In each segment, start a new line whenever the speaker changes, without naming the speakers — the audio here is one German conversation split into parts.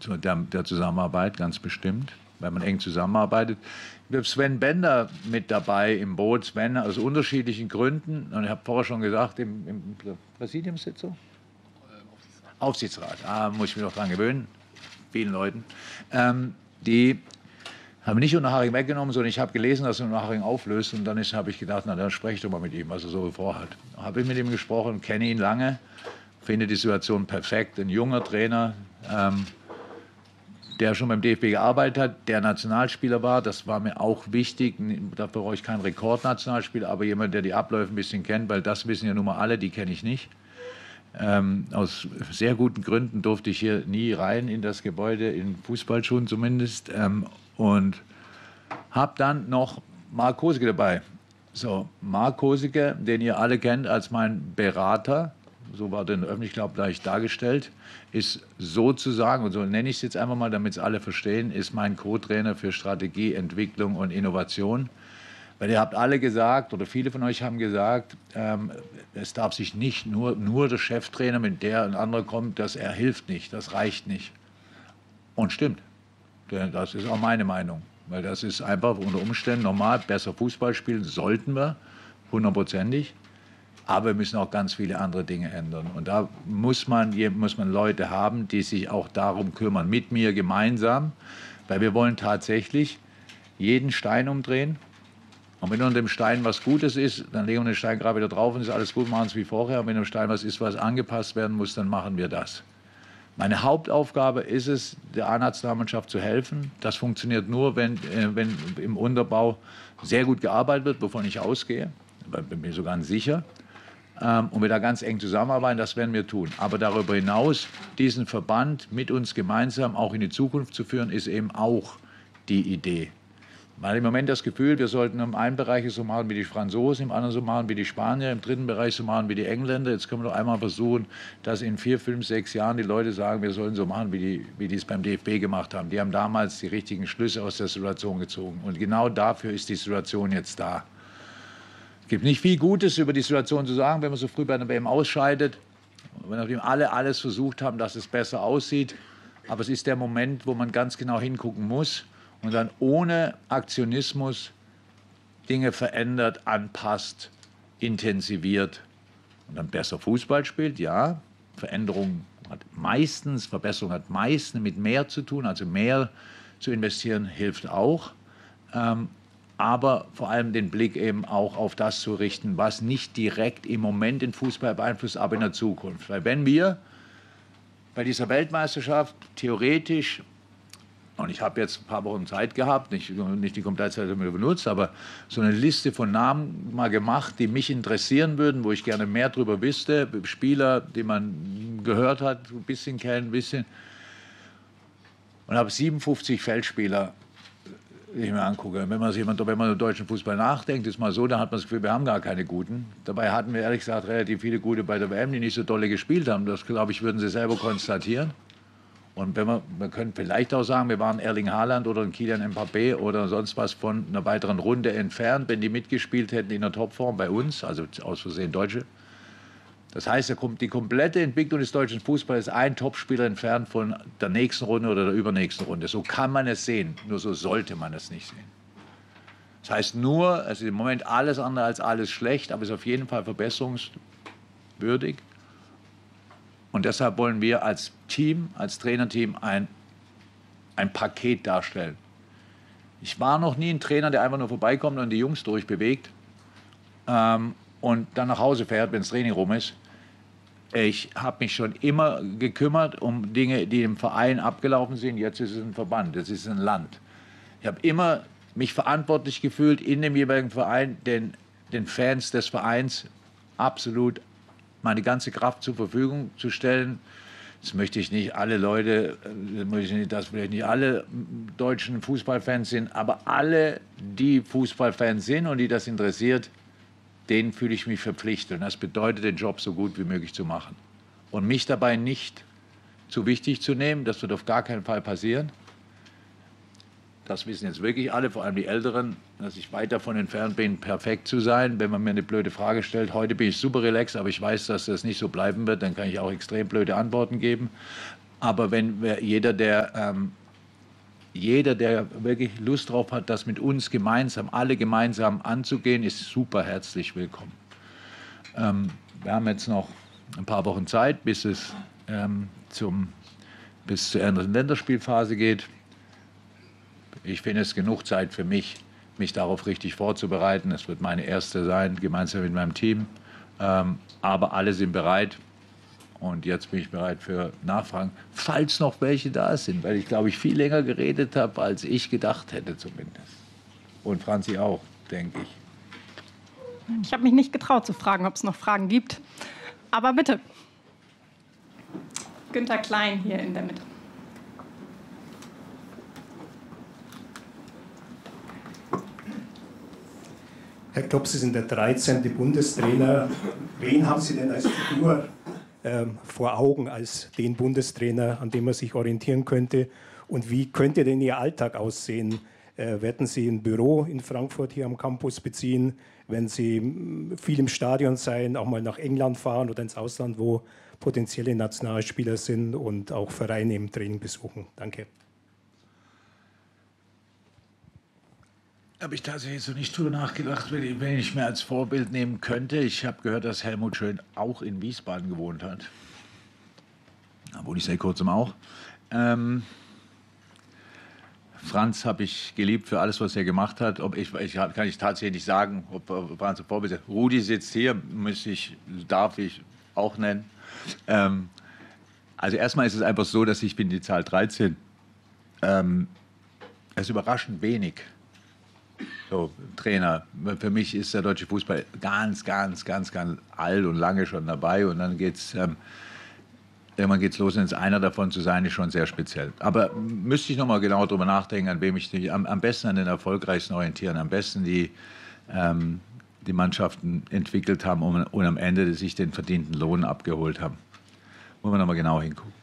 der Zusammenarbeit, ganz bestimmt, weil man eng zusammenarbeitet. Wir haben Sven Bender mit dabei im Boot. Sven aus unterschiedlichen Gründen. Und ich habe vorher schon gesagt, im Präsidiumssitzung? Aufsichtsrat. Muss ich mich noch dran gewöhnen. Vielen Leuten. Die haben nicht Unterhaching weggenommen, sondern ich habe gelesen, dass er Unterhaching auflöst. Und dann habe ich gedacht, na dann spreche ich doch mal mit ihm, was er so vorhat. Habe ich mit ihm gesprochen, kenne ihn lange, finde die Situation perfekt. Ein junger Trainer, der schon beim DFB gearbeitet hat, der Nationalspieler war. Das war mir auch wichtig. Dafür brauche ich keinen Rekordnationalspieler, aber jemand, der die Abläufe ein bisschen kennt, weil das wissen ja nun mal alle, die kenne ich nicht. Aus sehr guten Gründen durfte ich hier nie rein in das Gebäude, in Fußballschuhen zumindest. Und habe dann noch Marc Kosicke dabei. So, Marc Kosicke, den ihr alle kennt als mein Berater, so war der in der Öffentlichkeit gleich dargestellt, ist sozusagen, und so nenne ich es jetzt einfach mal, damit es alle verstehen, ist mein Co-Trainer für Strategie, Entwicklung und Innovation. Weil ihr habt alle gesagt, oder viele von euch haben gesagt, es darf sich nicht nur der Cheftrainer, mit der ein anderer kommt, er hilft nicht, das reicht nicht. Und stimmt. Das ist auch meine Meinung, weil das ist einfach unter Umständen normal, besser Fußball spielen sollten wir, hundertprozentig, aber wir müssen auch ganz viele andere Dinge ändern. Und da muss man Leute haben, die sich auch darum kümmern, mit mir gemeinsam, weil wir wollen tatsächlich jeden Stein umdrehen. Und wenn unter dem Stein was Gutes ist, dann legen wir den Stein gerade wieder drauf und ist alles gut, machen es wie vorher. Und wenn unter dem Stein was ist, was angepasst werden muss, dann machen wir das. Meine Hauptaufgabe ist es, der A-Nationalmannschaft zu helfen. Das funktioniert nur, wenn im Unterbau sehr gut gearbeitet wird, wovon ich ausgehe. Bin mir sogar sicher. Und wir da ganz eng zusammenarbeiten, das werden wir tun. Aber darüber hinaus, diesen Verband mit uns gemeinsam auch in die Zukunft zu führen, ist eben auch die Idee. Weil im Moment das Gefühl, wir sollten im einen Bereich so machen wie die Franzosen, im anderen so machen wie die Spanier, im dritten Bereich so machen wie die Engländer. Jetzt können wir doch einmal versuchen, dass in 4, 5, 6 Jahren die Leute sagen, wir sollen so machen, wie die es beim DFB gemacht haben. Die haben damals die richtigen Schlüsse aus der Situation gezogen. Und genau dafür ist die Situation jetzt da. Es gibt nicht viel Gutes über die Situation zu sagen, wenn man so früh bei einer WM ausscheidet, nachdem alle alles versucht haben, dass es besser aussieht. Aber es ist der Moment, wo man ganz genau hingucken muss und dann ohne Aktionismus Dinge verändert, anpasst, intensiviert und dann besser Fußball spielt. Ja, Verbesserung hat meistens mit mehr zu tun, also mehr zu investieren hilft auch. Aber vor allem den Blick eben auch auf das zu richten, was nicht direkt im Moment den Fußball beeinflusst, aber in der Zukunft. Weil wenn wir bei dieser Weltmeisterschaft theoretisch, und ich habe jetzt ein paar Wochen Zeit gehabt, nicht die komplette Zeit benutzt, aber so eine Liste von Namen mal gemacht, die mich interessieren würden, wo ich gerne mehr darüber wüsste, Spieler, die man gehört hat, ein bisschen kennen, ein bisschen. Und habe 57 Feldspieler, die ich mir angucke. Wenn man über deutschen Fußball nachdenkt, ist mal so, dann hat man das Gefühl, wir haben gar keine Guten. Dabei hatten wir ehrlich gesagt relativ viele Gute bei der WM, die nicht so dolle gespielt haben. Das, glaube ich, würden sie selber konstatieren. Und wir können vielleicht auch sagen, wir waren Erling Haaland oder ein Kylian Mbappé oder sonst was von einer weiteren Runde entfernt, wenn die mitgespielt hätten in der Topform bei uns, also aus Versehen Deutsche. Das heißt, die komplette Entwicklung des deutschen Fußballs ist ein Topspieler entfernt von der nächsten Runde oder der übernächsten Runde. So kann man es sehen, nur so sollte man es nicht sehen. Das heißt nur, es ist im Moment alles andere als alles schlecht, aber es ist auf jeden Fall verbesserungswürdig. Und deshalb wollen wir als Team, als Trainerteam ein Paket darstellen. Ich war noch nie ein Trainer, der einfach nur vorbeikommt und die Jungs durchbewegt und dann nach Hause fährt, wenn das Training rum ist. Ich habe mich schon immer gekümmert um Dinge, die im Verein abgelaufen sind. Jetzt ist es ein Verband, jetzt ist es ein Land. Ich habe immer mich verantwortlich gefühlt, in dem jeweiligen Verein den Fans des Vereins absolut meine ganze Kraft zur Verfügung zu stellen. Jetzt möchte ich nicht alle Leute, dass vielleicht nicht alle deutschen Fußballfans sind, aber alle, die Fußballfans sind und die das interessiert, denen fühle ich mich verpflichtet. Und das bedeutet, den Job so gut wie möglich zu machen. Und mich dabei nicht zu wichtig zu nehmen, das wird auf gar keinen Fall passieren. Das wissen jetzt wirklich alle, vor allem die Älteren, dass ich weit davon entfernt bin, perfekt zu sein. Wenn man mir eine blöde Frage stellt, heute bin ich super relaxed, aber ich weiß, dass das nicht so bleiben wird, dann kann ich auch extrem blöde Antworten geben. Aber wenn jeder, der wirklich Lust drauf hat, das mit uns gemeinsam, alle gemeinsam anzugehen, ist super herzlich willkommen. Wir haben jetzt noch ein paar Wochen Zeit, bis es bis zur anderen Länderspielphase geht. Ich finde es genug Zeit für mich darauf richtig vorzubereiten. Es wird meine erste sein, gemeinsam mit meinem Team. Aber alle sind bereit. Und jetzt bin ich bereit für Nachfragen, falls noch welche da sind, weil ich, glaube ich, viel länger geredet habe, als ich gedacht hätte zumindest. Und Franzi auch, denke ich.
Ich habe mich nicht getraut zu fragen, ob es noch Fragen gibt. Aber bitte. Günther Klein hier in der Mitte.
Herr Klopp, Sie sind der 13. Bundestrainer. Wen haben Sie denn als Figur vor Augen als den Bundestrainer, an dem man sich orientieren könnte? Und wie könnte denn Ihr Alltag aussehen? Werden Sie ein Büro in Frankfurt hier am Campus beziehen? Werden Sie viel im Stadion sein, auch mal nach England fahren oder ins Ausland, wo potenzielle Nationalspieler sind und auch Vereine im Training besuchen? Danke.
Habe ich tatsächlich so nicht drüber nachgedacht, wenn ich mir als Vorbild nehmen könnte. Ich habe gehört, dass Helmut Schön auch in Wiesbaden gewohnt hat. Da wohne ich seit kurzem auch. Franz habe ich geliebt für alles, was er gemacht hat. Kann ich tatsächlich nicht sagen, ob Franz ein Vorbild ist. Rudi sitzt hier, darf ich auch nennen. Also erstmal ist es einfach so, dass ich bin die Zahl 13. Es ist überraschend wenig. So, Trainer. Für mich ist der deutsche Fußball ganz alt und lange schon dabei. Und dann irgendwann geht's los, und einer davon zu sein, ist schon sehr speziell. Aber müsste ich noch mal genau drüber nachdenken, an wem ich am besten an den Erfolgreichsten orientieren, am besten die Mannschaften entwickelt haben und am Ende sich den verdienten Lohn abgeholt haben. Muss man noch mal genau hingucken.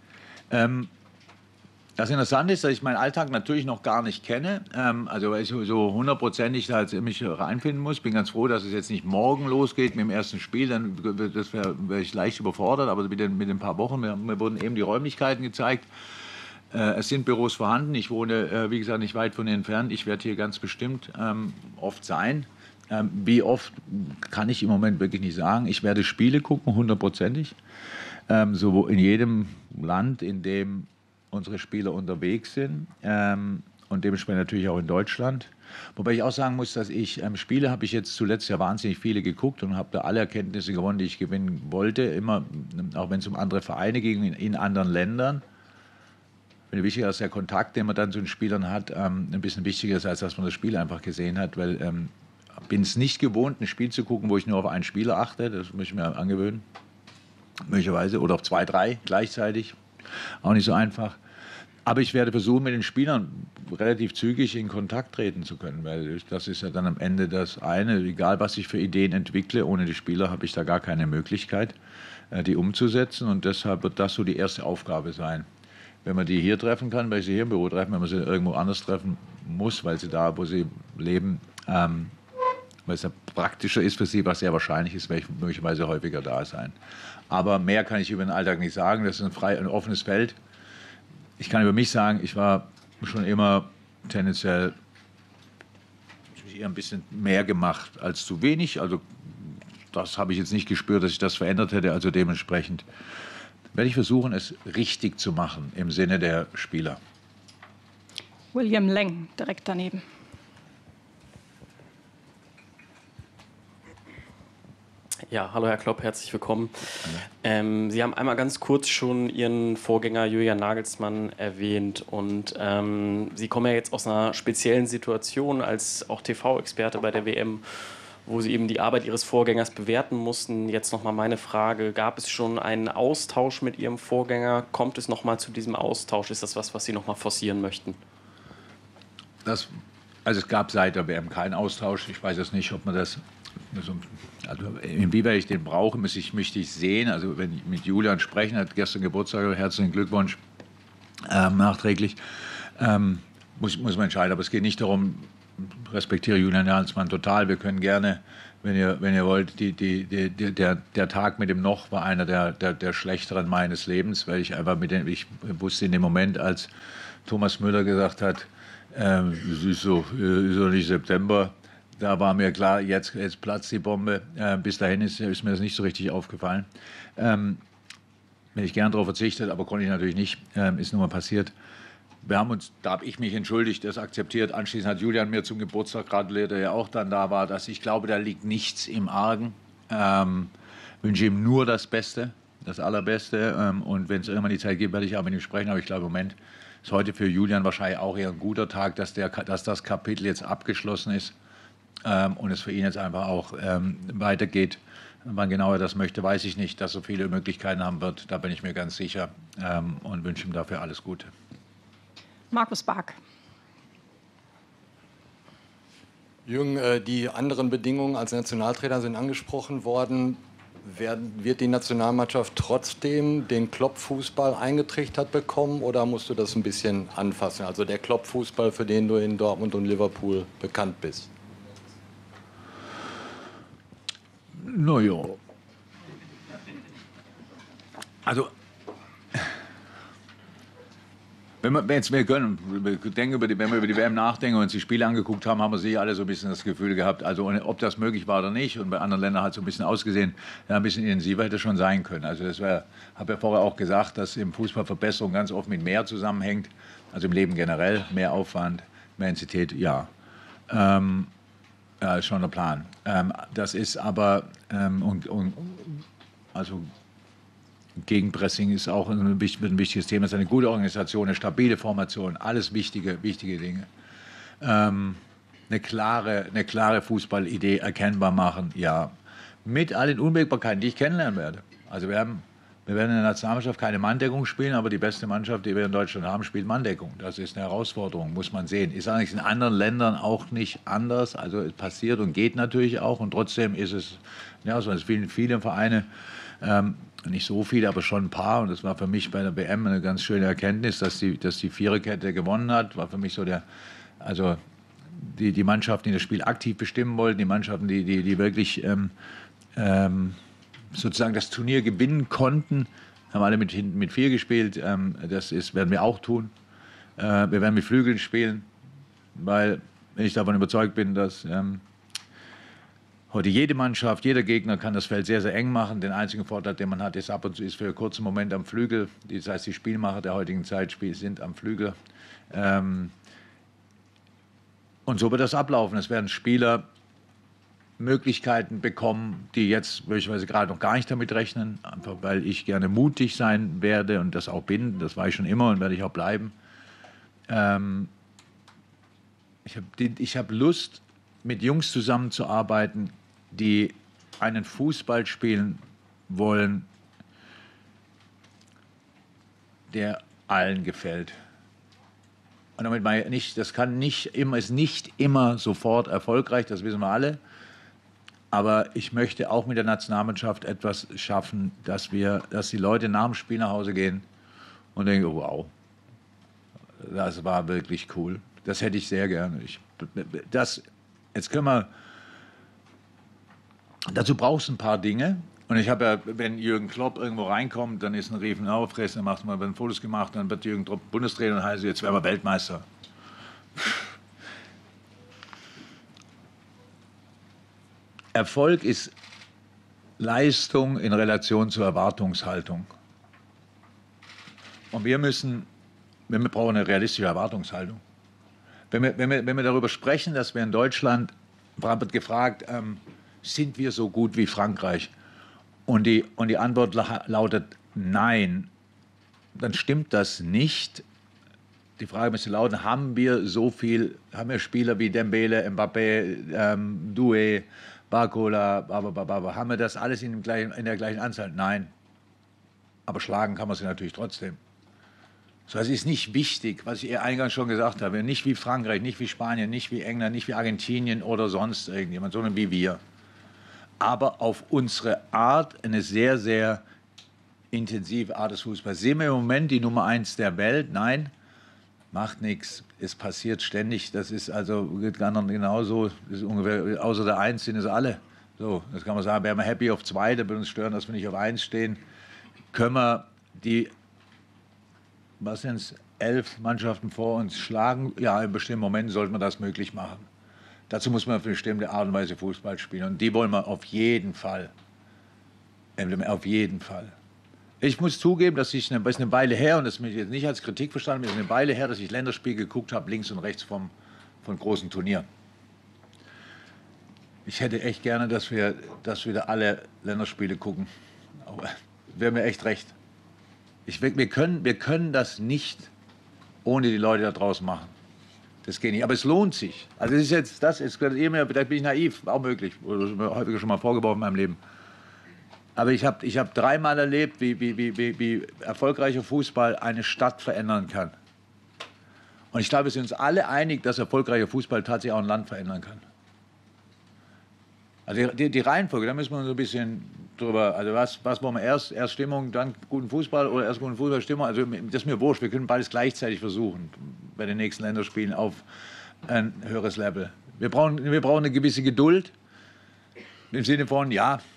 Das Interessante ist, dass ich meinen Alltag natürlich noch gar nicht kenne, also weil ich so hundertprozentig da jetzt mich reinfinden muss. Bin ganz froh, dass es jetzt nicht morgen losgeht mit dem ersten Spiel, dann wäre ich leicht überfordert, aber mit ein paar Wochen, mir wurden eben die Räumlichkeiten gezeigt. Es sind Büros vorhanden, ich wohne, wie gesagt, nicht weit von ihnen entfernt. Ich werde hier ganz bestimmt oft sein. Wie oft, kann ich im Moment wirklich nicht sagen. Ich werde Spiele gucken, hundertprozentig. So in jedem Land, in dem unsere Spieler unterwegs sind und dementsprechend natürlich auch in Deutschland. Wobei ich auch sagen muss, dass Spiele habe ich jetzt zuletzt ja wahnsinnig viele geguckt und habe da alle Erkenntnisse gewonnen, die ich gewinnen wollte, immer, auch wenn es um andere Vereine ging, in anderen Ländern. Ich finde wichtig, dass der Kontakt, den man dann zu den Spielern hat, ein bisschen wichtiger ist, als dass man das Spiel einfach gesehen hat, weil bin es nicht gewohnt, ein Spiel zu gucken, wo ich nur auf einen Spieler achte, das muss ich mir angewöhnen, möglicherweise, oder auf 2, 3 gleichzeitig. Auch nicht so einfach. Aber ich werde versuchen, mit den Spielern relativ zügig in Kontakt treten zu können, weil das ist ja dann am Ende das eine, egal was ich für Ideen entwickle, ohne die Spieler habe ich da gar keine Möglichkeit, die umzusetzen, und deshalb wird das so die erste Aufgabe sein. Wenn man die hier treffen kann, weil ich sie hier im Büro treffen, wenn man sie irgendwo anders treffen muss, weil sie da, wo sie leben, weil es ja praktischer ist für sie, was sehr wahrscheinlich ist, werde ich möglicherweise häufiger da sein. Aber mehr kann ich über den Alltag nicht sagen. Das ist ein offenes Feld. Ich kann über mich sagen, ich war schon immer tendenziell eher ein bisschen mehr gemacht als zu wenig. Also das habe ich jetzt nicht gespürt, dass ich das verändert hätte. Also dementsprechend werde ich versuchen, es richtig zu machen im Sinne der Spieler.
William Leng, direkt daneben.
Ja, hallo Herr Klopp, herzlich willkommen. Sie haben einmal ganz kurz schon Ihren Vorgänger Julian Nagelsmann erwähnt und Sie kommen ja jetzt aus einer speziellen Situation als auch TV-Experte bei der WM, wo Sie eben die Arbeit Ihres Vorgängers bewerten mussten. Jetzt nochmal meine Frage, gab es schon einen Austausch mit Ihrem Vorgänger? Kommt es nochmal zu diesem Austausch? Ist das was Sie nochmal forcieren möchten?
Also es gab seit der WM keinen Austausch. Ich weiß es nicht, ob man das... Also inwieweit ich den brauche, möchte ich sehen. Also wenn ich mit Julian sprechen, hat gestern Geburtstag, herzlichen Glückwunsch nachträglich, muss man entscheiden. Aber es geht nicht darum, respektiere Julian Nagelsmann total. Wir können gerne, wenn ihr wollt, der Tag mit dem Noch war einer der schlechteren meines Lebens, weil ich einfach ich wusste in dem Moment, als Thomas Müller gesagt hat, es ist so nicht September, da war mir klar, jetzt platzt die Bombe. Bis dahin ist mir das nicht so richtig aufgefallen. Bin ich gern darauf verzichtet, aber konnte ich natürlich nicht. Ist nun mal passiert. Da habe ich mich entschuldigt, das akzeptiert. Anschließend hat Julian mir zum Geburtstag gratuliert, der ja auch dann da war, dass ich glaube, da liegt nichts im Argen. Wünsche ihm nur das Beste, das Allerbeste. Und wenn es irgendwann die Zeit gibt, werde ich auch mit ihm sprechen. Aber ich glaube, im Moment ist heute für Julian wahrscheinlich auch eher ein guter Tag, dass das Kapitel jetzt abgeschlossen ist und es für ihn jetzt einfach auch weitergeht. Wann genau er das möchte, weiß ich nicht. Dass er so viele Möglichkeiten haben wird, da bin ich mir ganz sicher und wünsche ihm dafür alles Gute.
Markus Bark.
Jürgen, die anderen Bedingungen als Nationaltrainer sind angesprochen worden. Wird die Nationalmannschaft trotzdem den Klopp-Fußball eingetrichtert bekommen oder musst du das ein bisschen anfassen? Also der Klopp-Fußball, für den du in Dortmund und Liverpool bekannt bist.
Naja. Also, wenn wir über die WM nachdenken und uns die Spiele angeguckt haben, haben wir sie alle so ein bisschen das Gefühl gehabt, also ob das möglich war oder nicht, und bei anderen Ländern hat es so ein bisschen ausgesehen, ja, ein bisschen intensiver hätte es schon sein können. Also das habe ja vorher auch gesagt, dass im Fußball Verbesserung ganz oft mit mehr zusammenhängt, also im Leben generell, mehr Aufwand, mehr Intensität, ja. Ja, ist schon der Plan. Das ist aber, also Gegenpressing ist auch ein wichtiges Thema. Es ist eine gute Organisation, eine stabile Formation, alles wichtige Dinge. Eine klare Fußballidee erkennbar machen, ja. Mit all den Unwägbarkeiten, die ich kennenlernen werde. Also wir werden in der Nationalmannschaft keine Manndeckung spielen, aber die beste Mannschaft, die wir in Deutschland haben, spielt Manndeckung. Das ist eine Herausforderung, muss man sehen. Ist eigentlich in anderen Ländern auch nicht anders. Also es passiert und geht natürlich auch. Und trotzdem ist es, ja, so, es spielen viele Vereine, nicht so viele, aber schon ein paar. Und das war für mich bei der WM eine ganz schöne Erkenntnis, dass die Viererkette gewonnen hat. War für mich so die Mannschaften, die das Spiel aktiv bestimmen wollten, die Mannschaften, die wirklich sozusagen das Turnier gewinnen konnten, haben alle mit 4 gespielt. Werden wir auch tun. Wir werden mit Flügeln spielen, weil ich davon überzeugt bin, dass heute jede Mannschaft, jeder Gegner kann das Feld sehr, sehr eng machen. Den einzigen Vorteil, den man hat, ist ab und zu für einen kurzen Moment am Flügel. Das heißt, die Spielmacher der heutigen Zeit sind am Flügel. Und so wird das ablaufen. Es werden Spieler Möglichkeiten bekommen, die jetzt möglicherweise gerade noch gar nicht damit rechnen, einfach weil ich gerne mutig sein werde und das auch bin. Das war ich schon immer und werde ich auch bleiben. Ich hab Lust, mit Jungs zusammenzuarbeiten, die einen Fußball spielen wollen, der allen gefällt. Und damit meine ich nicht, das ist nicht immer sofort erfolgreich, das wissen wir alle. Aber ich möchte auch mit der Nationalmannschaft etwas schaffen, dass die Leute nach dem Spiel nach Hause gehen und denken, wow, das war wirklich cool. Das hätte ich sehr gerne. Dazu brauchst du ein paar Dinge. Und ich habe ja, wenn Jürgen Klopp irgendwo reinkommt, dann ist ein Riefen aufriss, dann werden Fotos gemacht, dann wird Jürgen Klopp Bundestrainer und heißt, jetzt werden wir Weltmeister. Erfolg ist Leistung in Relation zur Erwartungshaltung. Und wir brauchen eine realistische Erwartungshaltung. Wenn wir darüber sprechen, dass wir in Deutschland, wird gefragt, sind wir so gut wie Frankreich? Und die Antwort lautet nein, dann stimmt das nicht. Die Frage müsste lauten, haben wir Spieler wie Dembele, Mbappé, Doué, Barcola, haben wir das alles in der gleichen Anzahl? Nein. Aber schlagen kann man sie natürlich trotzdem. So, es ist nicht wichtig, was ich eingangs schon gesagt habe, nicht wie Frankreich, nicht wie Spanien, nicht wie England, nicht wie Argentinien oder sonst irgendjemand, sondern wie wir. Aber auf unsere Art, eine sehr, sehr intensive Art des Fußballs. Sehen wir im Moment die Nummer 1 der Welt? Nein. macht nichts, es passiert ständig. Das ist also geht anderen genauso. Das ist ungefähr, außer der 1 sind es alle. So, das kann man sagen, wären wir happy auf 2, da würde uns stören, dass wir nicht auf 1 stehen. Können wir die, was sind es, 11 Mannschaften vor uns schlagen? Ja, in bestimmten Momenten sollte man das möglich machen. Dazu muss man auf eine bestimmte Art und Weise Fußball spielen. Und die wollen wir auf jeden Fall. Auf jeden Fall. Ich muss zugeben, dass ich eine Weile her, und das ist mir jetzt nicht als Kritik verstanden, ist eine Weile her, dass ich Länderspiel geguckt habe, links und rechts von großen Turnieren. Ich hätte echt gerne, dass wir da alle Länderspiele gucken. Wäre mir echt recht. Wir können das nicht ohne die Leute da draußen machen. Das geht nicht. Aber es lohnt sich. Also vielleicht bin ich naiv, auch möglich. Das ist mir häufiger schon mal vorgeworfen in meinem Leben. Aber ich hab 3-mal erlebt, wie erfolgreicher Fußball eine Stadt verändern kann. Und ich glaube, wir sind uns alle einig, dass erfolgreicher Fußball tatsächlich auch ein Land verändern kann. Also die Reihenfolge, da müssen wir so ein bisschen drüber, also was wollen wir erst Stimmung, dann guten Fußball oder erst guten Fußball, Stimmung, also das ist mir wurscht, wir können beides gleichzeitig versuchen, bei den nächsten Länderspielen auf ein höheres Level. Wir brauchen eine gewisse Geduld, im Sinne von,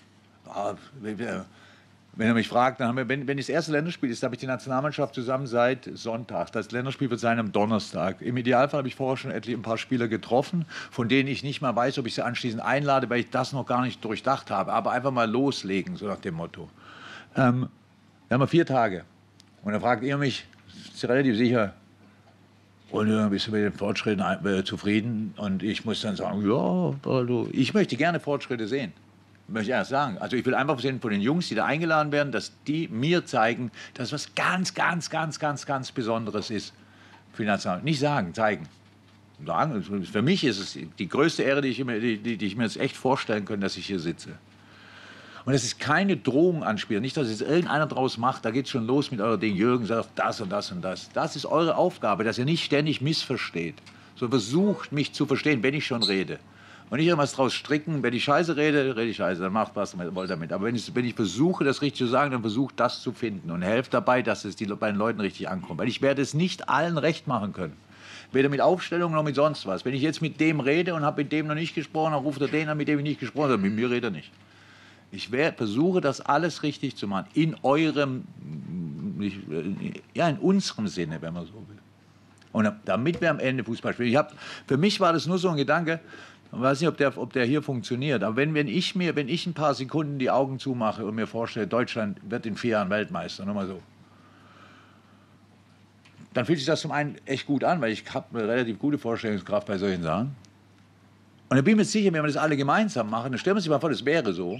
wenn er mich fragt, dann haben wir, wenn das erste Länderspiel ist, habe ich die Nationalmannschaft zusammen seit Sonntag. Das Länderspiel wird sein am Donnerstag. Im Idealfall habe ich vorher schon ein paar Spieler getroffen, von denen ich nicht mal weiß, ob ich sie anschließend einlade, weil ich das noch gar nicht durchdacht habe. Aber einfach mal loslegen, so nach dem Motto. Da haben wir 4 Tage. Und dann fragt ihr mich, ist sie relativ sicher, und bist du mit den Fortschritten zufrieden? Und ich muss dann sagen, ja, also, ich möchte gerne Fortschritte sehen. Möchte ich erst sagen. Also ich will einfach sehen von den Jungs, die da eingeladen werden, dass die mir zeigen, dass was ganz, ganz, ganz, ganz, ganz Besonderes ist für die Nationalmannschaft. Nicht sagen, zeigen. Sagen. Für mich ist es die größte Ehre, die ich mir jetzt echt vorstellen könnte, dass ich hier sitze. Und das ist keine Drohung anspielen. Nicht, dass es irgendeiner draus macht, da geht es schon los mit eurer Ding. Jürgen sagt das und das und das. Das ist eure Aufgabe, dass ihr nicht ständig missversteht. So versucht mich zu verstehen, wenn ich schon rede. Und nicht irgendwas draus stricken. Wenn ich Scheiße rede ich Scheiße, dann macht was wollt damit. Aber wenn ich versuche, das richtig zu sagen, dann versucht das zu finden und helft dabei, dass es bei den Leuten richtig ankommt. Weil ich werde es nicht allen recht machen können. Weder mit Aufstellung noch mit sonst was. Wenn ich jetzt mit dem rede und habe mit dem noch nicht gesprochen, dann ruft er den an, mit dem ich nicht gesprochen habe. Mit mir redet er nicht. Ich versuche, das alles richtig zu machen. In unserem Sinne, wenn man so will. Und damit wir am Ende Fußball spielen. Für mich war das nur so ein Gedanke, ich weiß nicht, ob der hier funktioniert, aber wenn ich ein paar Sekunden die Augen zumache und mir vorstelle, Deutschland wird in 4 Jahren Weltmeister, nur mal so, dann fühlt sich das zum einen echt gut an, weil ich habe eine relativ gute Vorstellungskraft bei solchen Sachen. Und ich bin mir sicher, wenn wir das alle gemeinsam machen, dann stellen wir sich mal vor, das wäre so.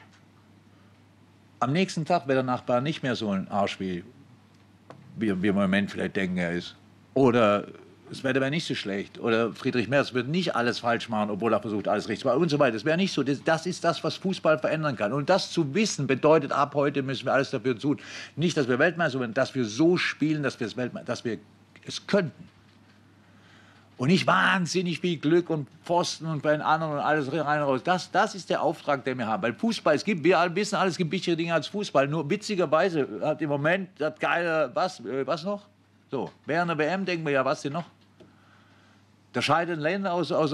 Am nächsten Tag wäre der Nachbar nicht mehr so ein Arsch, wie wir im Moment vielleicht denken, er ist. Oder das Wetter wäre nicht so schlecht. Oder Friedrich Merz wird nicht alles falsch machen, obwohl er versucht, alles richtig zu machen und so weiter. Das wäre nicht so. Das ist das, was Fußball verändern kann. Und das zu wissen, bedeutet, ab heute müssen wir alles dafür tun. Nicht, dass wir Weltmeister werden, dass wir so spielen, dass wir es könnten. Und nicht wahnsinnig viel Glück und Pfosten und bei den anderen und alles rein und raus. Das ist der Auftrag, den wir haben. Weil Fußball, wir alle wissen, alles gibt wichtigere Dinge als Fußball. Nur witzigerweise hat im Moment das geile, was noch? So, während der WM denken wir ja, was denn noch? Da scheiden Länder aus der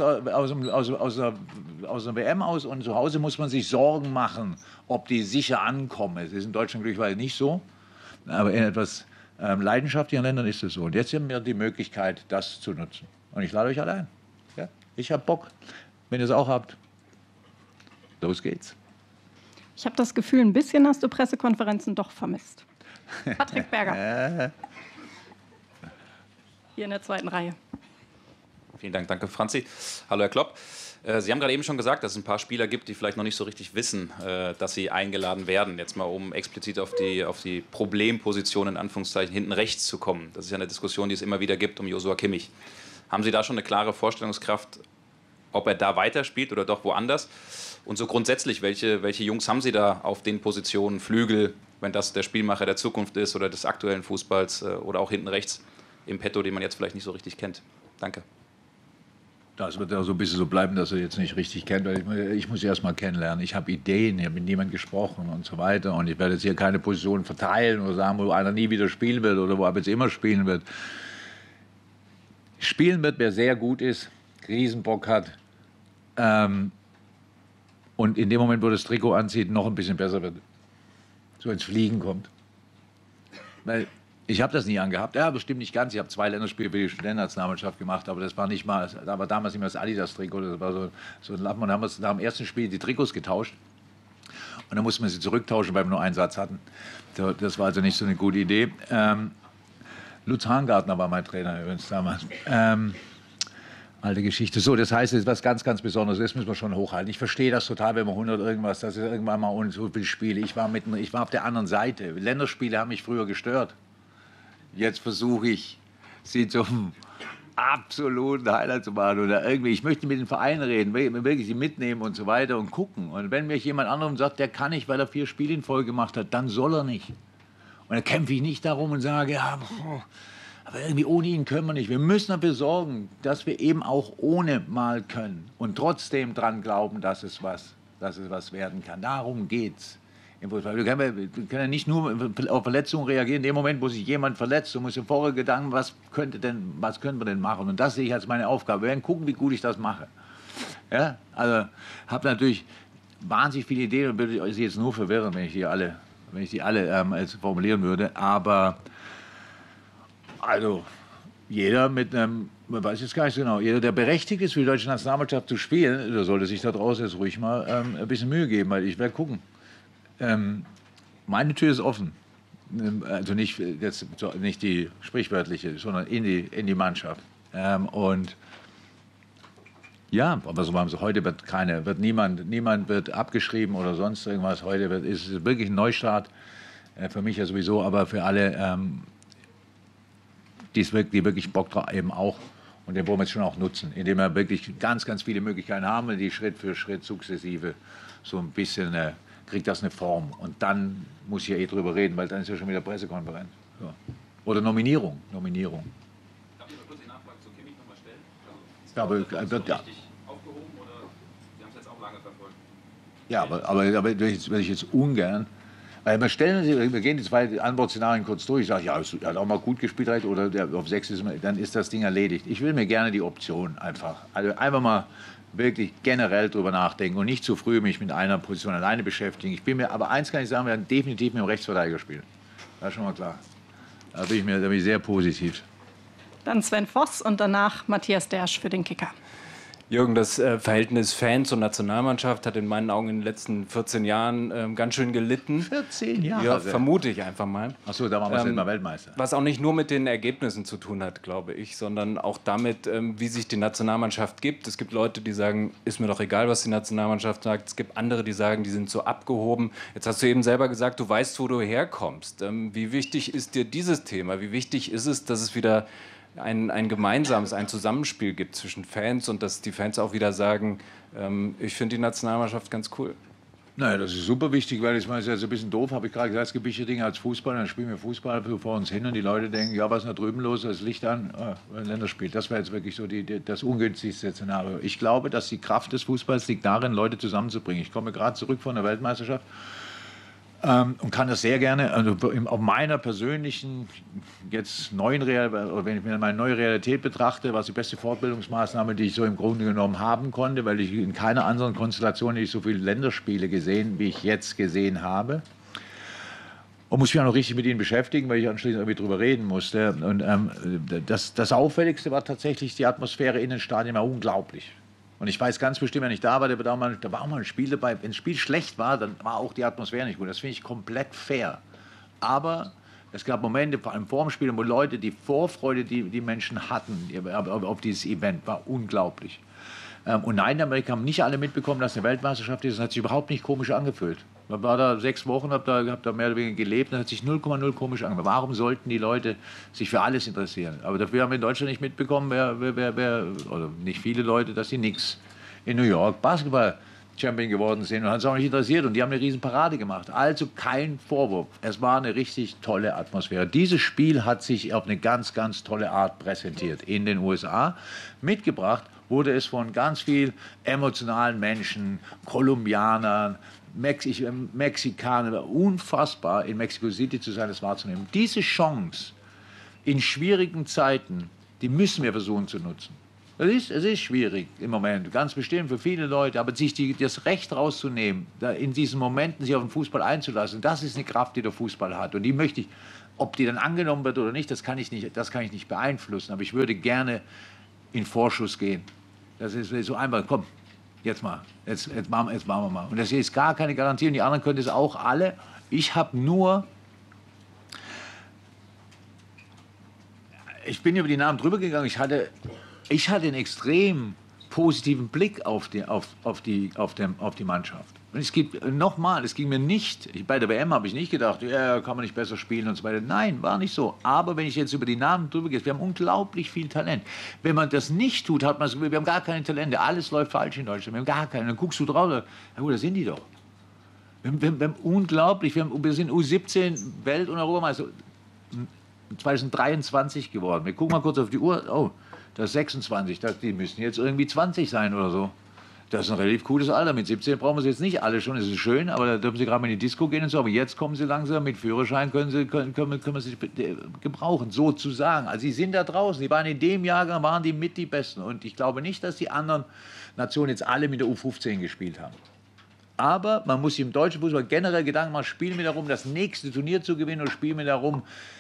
WM aus und zu Hause muss man sich Sorgen machen, ob die sicher ankommen. Es ist in Deutschland glücklicherweise nicht so, aber in etwas leidenschaftlichen Ländern ist es so. Und jetzt haben wir die Möglichkeit, das zu nutzen. Und ich lade euch alle ein. Ja? Ich habe Bock. Wenn ihr es auch habt, los geht's.
Ich habe das Gefühl, ein bisschen hast du Pressekonferenzen doch vermisst. Patrick Berger. Hier in der 2. Reihe.
Vielen Dank, danke Franzi. Hallo Herr Klopp. Sie haben gerade eben schon gesagt, dass es ein paar Spieler gibt, die vielleicht noch nicht so richtig wissen, dass sie eingeladen werden. Jetzt mal, um explizit auf die Problemposition in Anführungszeichen hinten rechts zu kommen. Das ist ja eine Diskussion, die es immer wieder gibt um Joshua Kimmich. Haben Sie da schon eine klare Vorstellungskraft, ob er da weiterspielt oder doch woanders? Und so grundsätzlich, welche Jungs haben Sie da auf den Positionen, Flügel, wenn das der Spielmacher der Zukunft ist oder des aktuellen Fußballs oder auch hinten rechts im Petto, den man jetzt vielleicht nicht so richtig kennt? Danke.
Das wird ja so ein bisschen so bleiben, dass er jetzt nicht richtig kennt, weil ich muss erst mal kennenlernen. Ich habe Ideen, ich habe mit niemandem gesprochen und so weiter. Und ich werde jetzt hier keine Position verteilen oder sagen, wo einer nie wieder spielen wird oder wo er jetzt immer spielen wird. spielen wird, wer sehr gut ist, Riesenbock hat und in dem Moment, wo das Trikot anzieht, noch ein bisschen besser wird. So ins Fliegen kommt. Weil ich habe das nie angehabt. Ja, bestimmt nicht ganz. Ich habe 2 Länderspiele für die Studentennationalmannschaft gemacht, aber das war nicht mal, da war damals nicht mehr das Adidas-Trikot, das war so ein Lappen. Und dann haben wir nach dem ersten Spiel die Trikots getauscht. Und dann mussten wir sie zurücktauschen, weil wir nur einen Satz hatten. Das war also nicht so eine gute Idee. Lutz Hahngartner war mein Trainer übrigens damals. Alte Geschichte. So, das heißt, es ist was ganz, ganz Besonderes. Das müssen wir schon hochhalten. Ich verstehe das total, wenn man 100 irgendwas, das ist irgendwann mal ohne so viele Spiele. Ich war auf der anderen Seite. Länderspiele haben mich früher gestört. Jetzt versuche ich, sie zum absoluten Highlight zu machen. Oder irgendwie, ich möchte mit den Vereinen reden, wirklich sie mitnehmen und so weiter und gucken. Und wenn mir jemand anderem sagt, der kann nicht, weil er 4 Spiele in Folge gemacht hat, dann soll er nicht. Und dann kämpfe ich nicht darum und sage, ja, aber irgendwie ohne ihn können wir nicht. Wir müssen dafür sorgen, dass wir eben auch ohne mal können und trotzdem dran glauben, dass es was werden kann. Darum geht's. Wir können ja nicht nur auf Verletzungen reagieren. In dem Moment, wo sich jemand verletzt, so muss ich vorher Gedanken, was können wir denn machen? Und das sehe ich als meine Aufgabe. Wir werden gucken, wie gut ich das mache. Ja? Also habe natürlich wahnsinnig viele Ideen und würde Sie jetzt nur verwirren, wenn ich die alle formulieren würde. Aber also jeder mit einem, man weiß jetzt gar nicht so genau, jeder, der berechtigt ist, für die deutsche Nationalmannschaft zu spielen, der sollte sich da draußen jetzt ruhig mal ein bisschen Mühe geben, weil ich werde gucken. Meine Tür ist offen. Also nicht die sprichwörtliche, sondern in die Mannschaft. Und ja, aber so haben sie, heute niemand wird abgeschrieben oder sonst irgendwas. Heute ist es wirklich ein Neustart. Für mich ja sowieso, aber für alle, die wirklich Bock drauf eben auch. Und den wollen wir jetzt schon auch nutzen, indem wir wirklich ganz, ganz viele Möglichkeiten haben, die Schritt für Schritt sukzessive so ein bisschen kriegt das eine Form. Und dann muss ich ja drüber reden, weil dann ist ja schon wieder Pressekonferenz. Ja. Oder Nominierung.
Darf ich mal kurz die Nachfrage zu Kimmich nochmal stellen?
Ja, aber
wird ja richtig aufgehoben oder Sie haben es jetzt auch lange verfolgt?
Ja, aber will ich jetzt ungern. Weil wir gehen die 2 Antwortszenarien kurz durch. Ich sage, ja, er hat auch mal gut gespielt oder der auf 6 ist, dann ist das Ding erledigt. Ich will mir gerne die Option einfach mal wirklich generell drüber nachdenken und nicht zu früh mich mit einer Position alleine beschäftigen. Aber eins kann ich sagen, wir werden definitiv mit dem Rechtsverteidiger spielen. Das ist schon mal klar. Da bin ich sehr positiv.
Dann Sven Voss und danach Matthias Dersch für den Kicker.
Jürgen, das Verhältnis Fan zur Nationalmannschaft hat in meinen Augen in den letzten 14 Jahren ganz schön gelitten.
14 Jahre?
Ja, vermute ich einfach mal.
Ach so, da waren wir mal Weltmeister.
Was auch nicht nur mit den Ergebnissen zu tun hat, glaube ich, sondern auch damit, wie sich die Nationalmannschaft gibt. Es gibt Leute, die sagen, ist mir doch egal, was die Nationalmannschaft sagt. Es gibt andere, die sagen, die sind so abgehoben. Jetzt hast du eben selber gesagt, du weißt, wo du herkommst. Wie wichtig ist dir dieses Thema? Wie wichtig ist es, dass es wieder ein gemeinsames, ein Zusammenspiel gibt zwischen Fans und dass die Fans auch wieder sagen, ich finde die Nationalmannschaft ganz cool?
Naja, das ist super wichtig, weil ich meine, es ist ja ein bisschen doof, habe ich gerade gesagt, es gibt wichtige Dinge als Fußball, dann spielen wir Fußball vor uns hin und die Leute denken, ja, was ist da drüben los, das Licht an, ein Länderspiel. Das wäre jetzt wirklich so das ungünstigste Szenario. Ich glaube, dass die Kraft des Fußballs liegt darin, Leute zusammenzubringen. Ich komme gerade zurück von der Weltmeisterschaft und kann das sehr gerne, also auf meiner persönlichen, jetzt neuen Realität, oder wenn ich mir meine neue Realität betrachte, war es die beste Fortbildungsmaßnahme, die ich so im Grunde genommen haben konnte, weil ich in keiner anderen Konstellation nicht so viele Länderspiele gesehen, wie ich jetzt gesehen habe. Und muss mich auch noch richtig mit ihnen beschäftigen, weil ich anschließend irgendwie drüber reden musste. Und das Auffälligste war tatsächlich die Atmosphäre in den Stadien, war unglaublich. Und ich weiß ganz bestimmt, wenn ich da war, da war auch mal ein Spiel dabei. Wenn ein Spiel schlecht war, dann war auch die Atmosphäre nicht gut. Das finde ich komplett fair. Aber es gab Momente, vor allem vor dem Spiel, wo Leute, die Vorfreude, die Menschen hatten auf dieses Event, war unglaublich. Und nein, in Amerika haben nicht alle mitbekommen, dass eine Weltmeisterschaft ist. Das hat sich überhaupt nicht komisch angefühlt. Man war da 6 Wochen, hab da mehr oder weniger gelebt, und hat sich 0,0 komisch angefühlt. Warum sollten die Leute sich für alles interessieren? Aber dafür haben wir in Deutschland nicht mitbekommen, oder nicht viele Leute, dass sie nichts in New York Basketball-Champion geworden sind und hat es auch nicht interessiert. Und die haben eine riesen Parade gemacht. Also kein Vorwurf. Es war eine richtig tolle Atmosphäre. Dieses Spiel hat sich auf eine ganz, ganz tolle Art präsentiert in den USA. Mitgebracht wurde es von ganz viel emotionalen Menschen, Kolumbianern, Mexikanern, unfassbar in Mexico City zu sein, das wahrzunehmen. Diese Chance in schwierigen Zeiten Die müssen wir versuchen zu nutzen. Es ist schwierig im Moment, ganz bestimmt für viele Leute, aber sich das Recht rauszunehmen, in diesen Momenten sich auf den Fußball einzulassen, das ist eine Kraft, die der Fußball hat. Und die möchte ich, ob die dann angenommen wird oder nicht, das kann ich nicht beeinflussen. Aber ich würde gerne in Vorschuss gehen. Das ist so einfach, komm, jetzt machen wir mal. Und das hier ist gar keine Garantie und die anderen können das auch alle. Ich habe nur... Ich bin über die Namen drüber gegangen. Ich hatte einen extrem positiven Blick auf die Mannschaft. Und es ging mir nicht, bei der WM habe ich nicht gedacht, ja, kann man nicht besser spielen und so weiter. Nein, war nicht so. Aber wenn ich jetzt über die Namen drüber gehe, wir haben unglaublich viel Talent. Wenn man das nicht tut, hat man das Gefühl, wir haben gar keine Talente. Alles läuft falsch in Deutschland. Wir haben gar keine. Dann guckst du drauf, na gut, da sind die doch. Wir haben unglaublich, wir sind U17 Welt- und Europameister 2023 geworden. Wir gucken mal kurz auf die Uhr. Oh, das ist 26. Die müssen jetzt irgendwie 20 sein oder so. Das ist ein relativ cooles Alter. Mit 17 brauchen wir sie jetzt nicht alle schon. Das ist schön, aber da dürfen sie gerade mal in die Disco gehen und so. Aber jetzt kommen sie langsam mit Führerschein, können wir sie gebrauchen, sozusagen. Also sie sind da draußen. Die waren in dem Jahrgang, waren die mit die Besten. Und ich glaube nicht, dass die anderen Nationen jetzt alle mit der U15 gespielt haben. Aber man muss sich im deutschen Fußball generell Gedanken machen, spielen wir darum, das nächste Turnier zu gewinnen oder spielen wir darum,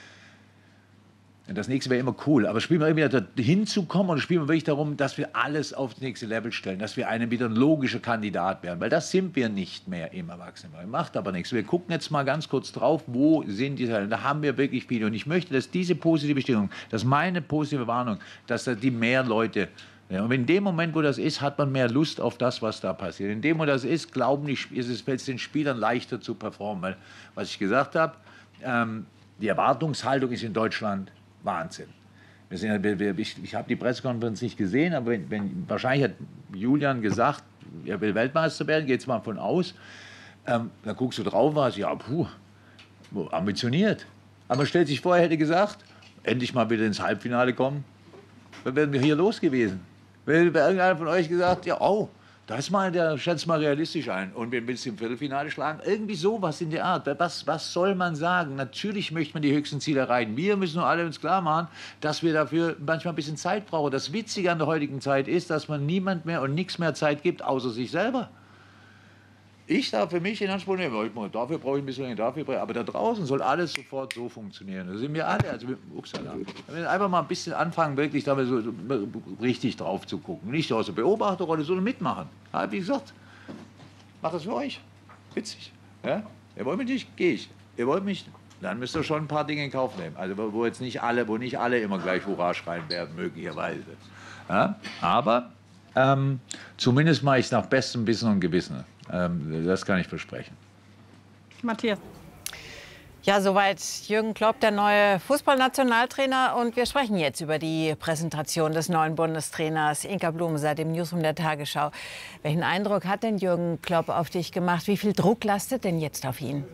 das nächste wäre immer cool, aber spielen wir irgendwie da hinzukommen oder spielen wir wirklich darum, dass wir alles auf das nächste Level stellen, dass wir wieder ein logischer Kandidat werden, weil das sind wir nicht mehr im Erwachsenenbereich. Macht aber nichts. Wir gucken jetzt mal ganz kurz drauf, wo sind die Talente. Da haben wir wirklich viele und ich möchte, dass diese positive Stimmung, dass meine positive Warnung, dass da die mehr Leute, ja, und in dem Moment, wo das ist, hat man mehr Lust auf das, was da passiert. In dem, wo das ist, fällt es den Spielern leichter zu performen, weil, was ich gesagt habe, die Erwartungshaltung ist in Deutschland Wahnsinn. Ich habe die Pressekonferenz nicht gesehen, aber wahrscheinlich hat Julian gesagt, er will Weltmeister werden, geht es mal von aus. Dann guckst du drauf, warst ja, ambitioniert. Aber man stellt sich vor, er hätte gesagt, endlich mal wieder ins Halbfinale kommen, dann wären wir hier los gewesen. Wäre irgendeiner von euch gesagt, ja, der schätzt mal realistisch ein. Und wenn wir es im Viertelfinale schlagen, irgendwie sowas in der Art. Was soll man sagen? Natürlich möchte man die höchsten Ziele erreichen. Wir müssen nur alle uns klar machen, dass wir dafür manchmal ein bisschen Zeit brauchen. Das Witzige an der heutigen Zeit ist, dass man niemand mehr und nichts mehr Zeit gibt, außer sich selber. Ich darf für mich in Anspruch nehmen, dafür brauche ich ein bisschen länger, aber da draußen soll alles sofort so funktionieren. Da sind wir alle, wir müssen einfach mal ein bisschen anfangen, wirklich da so richtig drauf zu gucken. Nicht aus der Beobachterrolle, sondern mitmachen. Ja, wie gesagt, macht das für euch. Witzig. Ja? Ihr wollt mich nicht, gehe ich. Ihr wollt mich, dann müsst ihr schon ein paar Dinge in Kauf nehmen. Also wo nicht alle immer gleich Hurra schreien werden, möglicherweise. Ja? Aber zumindest mache ich es nach bestem Wissen und Gewissen. Das kann ich versprechen.
Matthias.
Ja, soweit Jürgen Klopp, der neue Fußballnationaltrainer. Und wir sprechen jetzt über die Präsentation des neuen Bundestrainers Inka Blumensaat im Newsroom der Tagesschau. Welchen Eindruck hat denn Jürgen Klopp auf dich gemacht? Wie viel Druck lastet denn jetzt auf ihn?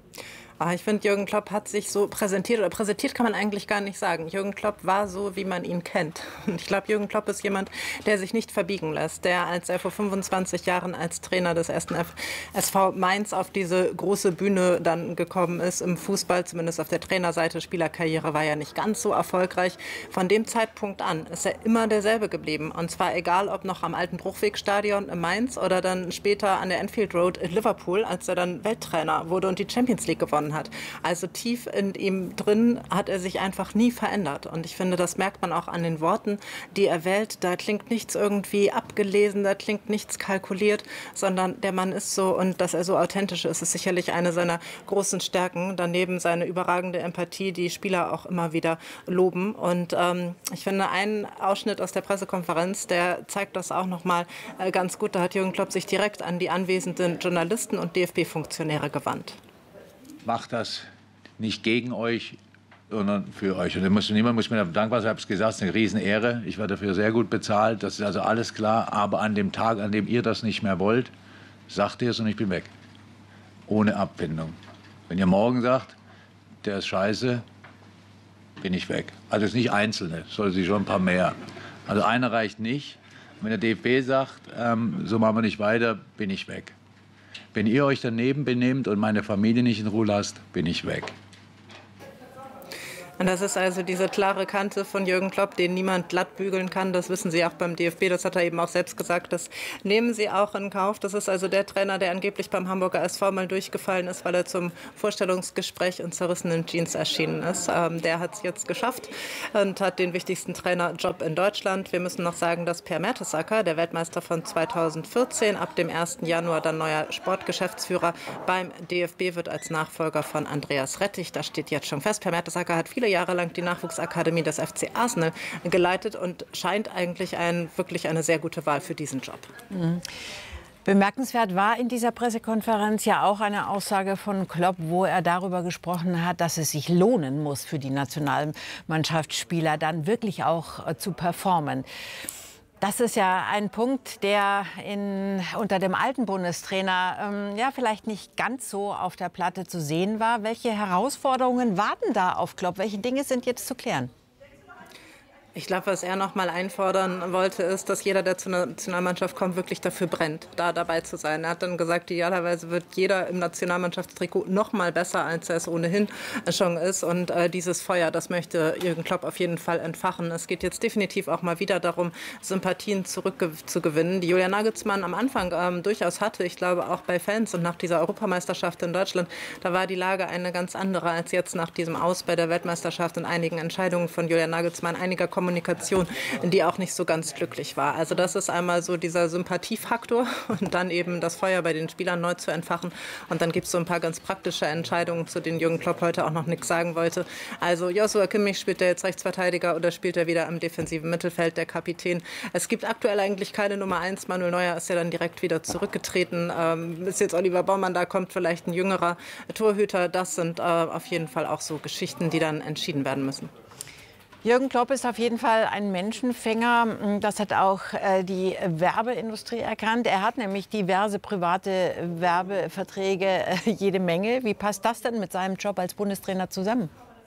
Ich finde, Jürgen Klopp hat sich so präsentiert, oder präsentiert kann man eigentlich gar nicht sagen. Jürgen Klopp war so, wie man ihn kennt. Und ich glaube, Jürgen Klopp ist jemand, der sich nicht verbiegen lässt, der, als er vor 25 Jahren als Trainer des 1. SV Mainz auf diese große Bühne dann gekommen ist, im Fußball, zumindest auf der Trainerseite, Spielerkarriere war ja nicht ganz so erfolgreich. Von dem Zeitpunkt an ist er immer derselbe geblieben. Und zwar egal, ob noch am alten Bruchwegstadion in Mainz oder dann später an der Anfield Road in Liverpool, als er dann Welttrainer wurde und die Champions League gewonnen hat. Also tief in ihm drin hat er sich einfach nie verändert. Und ich finde, das merkt man auch an den Worten, die er wählt. Da klingt nichts irgendwie abgelesen, da klingt nichts kalkuliert, sondern der Mann ist so, und dass er so authentisch ist, ist sicherlich eine seiner großen Stärken. Daneben seine überragende Empathie, die Spieler auch immer wieder loben. Und ich finde, ein Ausschnitt aus der Pressekonferenz, der zeigt das auch noch mal ganz gut. Da hat Jürgen Klopp sich direkt an die anwesenden Journalisten und DFB-Funktionäre gewandt.
Macht das nicht gegen euch, sondern für euch. Und niemand muss mir dafür dankbar sein. Ich habe es gesagt, es ist eine Riesenehre. Ich werde dafür sehr gut bezahlt. Das ist also alles klar. Aber an dem Tag, an dem ihr das nicht mehr wollt, sagt ihr es und ich bin weg. Ohne Abfindung. Wenn ihr morgen sagt, der ist scheiße, bin ich weg. Also es ist nicht Einzelne, es soll sich schon ein paar mehr. Also einer reicht nicht. Wenn der DFB sagt, so machen wir nicht weiter, bin ich weg. Wenn ihr euch daneben benehmt und meine Familie nicht in Ruhe lasst, bin ich weg.
Und das ist also diese klare Kante von Jürgen Klopp, den niemand glatt bügeln kann. Das wissen Sie auch beim DFB. Das hat er eben auch selbst gesagt. Das nehmen Sie auch in Kauf. Das ist also der Trainer, der angeblich beim Hamburger SV mal durchgefallen ist, weil er zum Vorstellungsgespräch in zerrissenen Jeans erschienen ist. Der hat es jetzt geschafft und hat den wichtigsten Trainerjob in Deutschland. Wir müssen noch sagen, dass Per Mertesacker, der Weltmeister von 2014, ab dem 1. Januar dann neuer Sportgeschäftsführer beim DFB wird als Nachfolger von Andreas Rettich. Das steht jetzt schon fest. Per Mertesacker hat viele Jahre lang die Nachwuchsakademie des FC Arsenal geleitet und scheint eigentlich wirklich eine sehr gute Wahl für diesen Job.
Mhm. Bemerkenswert war in dieser Pressekonferenz ja auch eine Aussage von Klopp, wo er darüber gesprochen hat, dass es sich lohnen muss für die Nationalmannschaftsspieler dann wirklich auch zu performen. Das ist ja ein Punkt, der unter dem alten Bundestrainer vielleicht nicht ganz so auf der Platte zu sehen war. Welche Herausforderungen warten da auf Klopp? Welche Dinge sind jetzt zu klären?
Ich glaube, was er noch mal einfordern wollte, ist, dass jeder, der zur Nationalmannschaft kommt, wirklich dafür brennt, da dabei zu sein. Er hat dann gesagt, idealerweise wird jeder im Nationalmannschaftstrikot noch mal besser, als er es ohnehin schon ist. Und dieses Feuer, das möchte Jürgen Klopp auf jeden Fall entfachen. Es geht jetzt definitiv auch mal wieder darum, Sympathien zurückzugewinnen, die Julian Nagelsmann am Anfang durchaus hatte. Ich glaube, auch bei Fans und nach dieser Europameisterschaft in Deutschland, da war die Lage eine ganz andere als jetzt nach diesem Aus bei der Weltmeisterschaft und einigen Entscheidungen von Julian Nagelsmann, einiger Kommunikation, die auch nicht so ganz glücklich war. Also das ist einmal so dieser Sympathiefaktor und dann eben das Feuer bei den Spielern neu zu entfachen. Und dann gibt es so ein paar ganz praktische Entscheidungen, zu denen Jürgen Klopp heute auch noch nichts sagen wollte. Also Joshua Kimmich, spielt er jetzt Rechtsverteidiger oder spielt er wieder im defensiven Mittelfeld, der Kapitän? Es gibt aktuell eigentlich keine Nummer 1. Manuel Neuer ist ja dann direkt wieder zurückgetreten. Ist jetzt Oliver Baumann, da kommt vielleicht ein jüngerer Torhüter. Das sind auf jeden Fall auch so Geschichten, die dann entschieden werden müssen.
Jürgen Klopp ist auf jeden Fall ein Menschenfänger. Das hat auch die Werbeindustrie erkannt. Er hat nämlich diverse private Werbeverträge, jede Menge. Wie passt das denn mit seinem Job als Bundestrainer zusammen?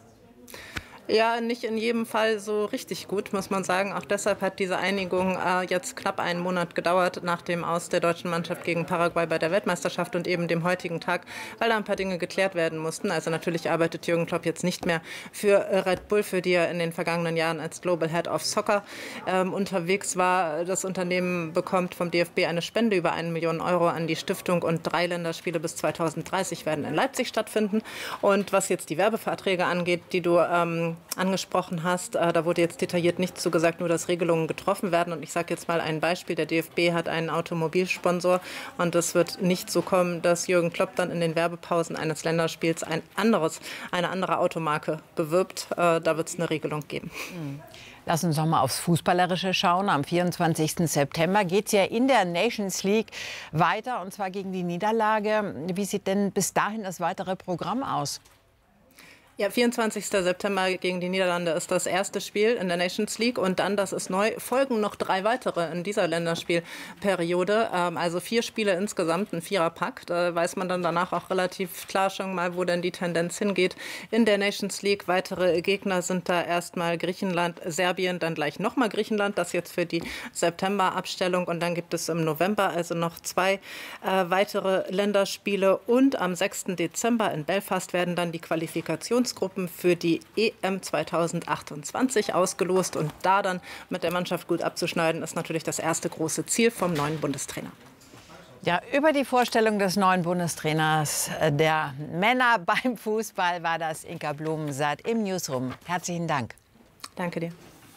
Ja, nicht in jedem Fall so richtig gut, muss man sagen. Auch deshalb hat diese Einigung jetzt knapp einen Monat gedauert nach dem Aus der deutschen Mannschaft gegen Paraguay bei der Weltmeisterschaft und eben dem heutigen Tag, weil da ein paar Dinge geklärt werden mussten. Also natürlich arbeitet Jürgen Klopp jetzt nicht mehr für Red Bull, für die er in den vergangenen Jahren als Global Head of Soccer unterwegs war. Das Unternehmen bekommt vom DFB eine Spende über 1 Million Euro an die Stiftung und 3 Länderspiele bis 2030 werden in Leipzig stattfinden. Und was jetzt die Werbeverträge angeht, die du angesprochen hast, da wurde jetzt detailliert nichts zugesagt, nur dass Regelungen getroffen werden. Und ich sage jetzt mal ein Beispiel. Der DFB hat einen Automobilsponsor und es wird nicht so kommen, dass Jürgen Klopp dann in den Werbepausen eines Länderspiels eine andere Automarke bewirbt. Da wird es eine Regelung geben.
Lass uns noch mal aufs Fußballerische schauen. Am 24. September geht es ja in der Nations League weiter, und zwar gegen die Niederlage. Wie sieht denn bis dahin das weitere Programm aus?
Ja, 24. September gegen die Niederlande ist das erste Spiel in der Nations League und dann, das ist neu, folgen noch 3 weitere in dieser Länderspielperiode. Also 4 Spiele insgesamt, ein Viererpack. Da weiß man dann danach auch relativ klar schon mal, wo denn die Tendenz hingeht. In der Nations League weitere Gegner sind da erstmal Griechenland, Serbien, dann gleich nochmal Griechenland, das jetzt für die September-Abstellung, und dann gibt es im November also noch 2 weitere Länderspiele und am 6. Dezember in Belfast werden dann die Qualifikationsgruppen für die EM 2028 ausgelost, und da dann mit der Mannschaft gut abzuschneiden, ist natürlich das erste große Ziel vom neuen Bundestrainer.
Ja, über die Vorstellung des neuen Bundestrainers der Männer beim Fußball war das Inka Blumensaat im Newsroom. Herzlichen Dank.
Danke dir.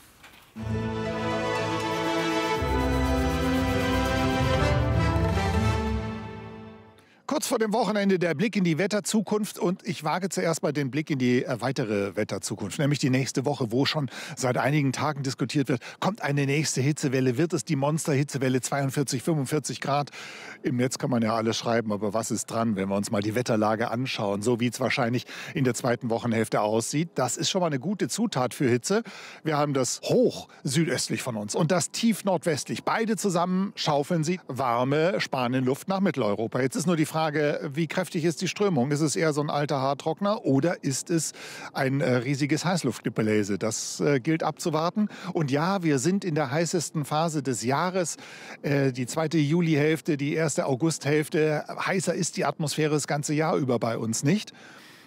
Kurz vor dem Wochenende der Blick in die Wetterzukunft, und ich wage zuerst mal den Blick in die weitere Wetterzukunft, nämlich die nächste Woche, wo schon seit einigen Tagen diskutiert wird, kommt eine nächste Hitzewelle, wird es die Monster-Hitzewelle 42, 45 Grad? Im Netz kann man ja alles schreiben, aber was ist dran, wenn wir uns mal die Wetterlage anschauen, so wie es wahrscheinlich in der zweiten Wochenhälfte aussieht? Das ist schon mal eine gute Zutat für Hitze. Wir haben das hoch südöstlich von uns und das tief nordwestlich. Beide zusammen schaufeln sie warme Spanienluft nach Mitteleuropa. Jetzt ist nur die Frage, wie kräftig ist die Strömung? Ist es eher so ein alter Haartrockner oder ist es ein riesiges Heißluftgebläse? Das gilt abzuwarten. Und ja, wir sind in der heißesten Phase des Jahres. Die zweite Julihälfte, die erste Augusthälfte. Heißer ist die Atmosphäre das ganze Jahr über bei uns nicht.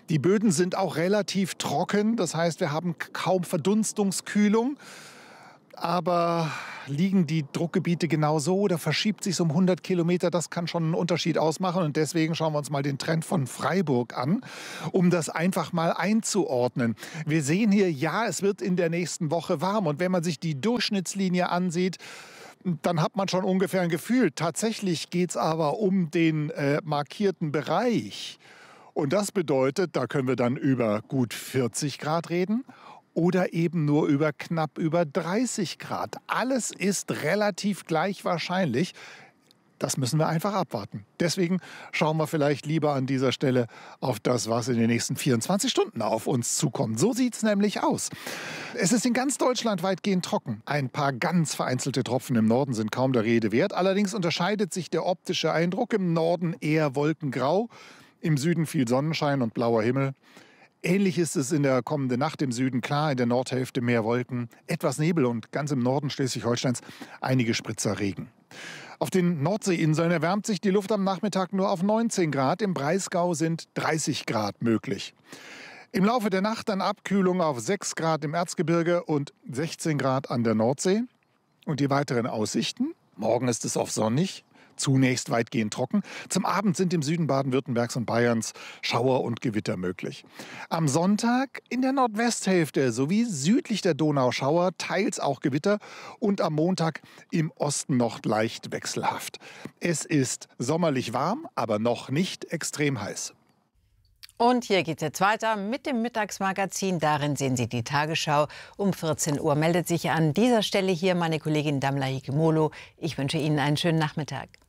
Die Böden sind auch relativ trocken, das heißt, wir haben kaum Verdunstungskühlung. Aber liegen die Druckgebiete genau so oder verschiebt sich um 100 Kilometer? Das kann schon einen Unterschied ausmachen. Und deswegen schauen wir uns mal den Trend von Freiburg an, um das einfach mal einzuordnen. Wir sehen hier, ja, es wird in der nächsten Woche warm. Und wenn man sich die Durchschnittslinie ansieht, dann hat man schon ungefähr ein Gefühl. Tatsächlich geht es aber um den markierten Bereich. Und das bedeutet, da können wir dann über gut 40 Grad reden. Oder eben nur über knapp über 30 Grad. Alles ist relativ gleich wahrscheinlich. Das müssen wir einfach abwarten. Deswegen schauen wir vielleicht lieber an dieser Stelle auf das, was in den nächsten 24 Stunden auf uns zukommt. So sieht es nämlich aus. Es ist in ganz Deutschland weitgehend trocken. Ein paar ganz vereinzelte Tropfen im Norden sind kaum der Rede wert. Allerdings unterscheidet sich der optische Eindruck. Im Norden eher wolkengrau, im Süden viel Sonnenschein und blauer Himmel. Ähnlich ist es in der kommenden Nacht im Süden, klar, in der Nordhälfte mehr Wolken, etwas Nebel und ganz im Norden Schleswig-Holsteins einige Spritzer Regen. Auf den Nordseeinseln erwärmt sich die Luft am Nachmittag nur auf 19 Grad, im Breisgau sind 30 Grad möglich. Im Laufe der Nacht dann Abkühlung auf 6 Grad im Erzgebirge und 16 Grad an der Nordsee. Und die weiteren Aussichten? Morgen ist es oft sonnig. Zunächst weitgehend trocken. Zum Abend sind im Süden Baden-Württembergs und Bayerns Schauer und Gewitter möglich. Am Sonntag in der Nordwesthälfte sowie südlich der Donau Schauer, teils auch Gewitter und am Montag im Osten noch leicht wechselhaft. Es ist sommerlich warm, aber noch nicht extrem heiß.
Und hier geht es jetzt weiter mit dem Mittagsmagazin. Darin sehen Sie die Tagesschau. Um 14 Uhr meldet sich an dieser Stelle hier meine Kollegin Damla Hikimolo. Ich wünsche Ihnen einen schönen Nachmittag.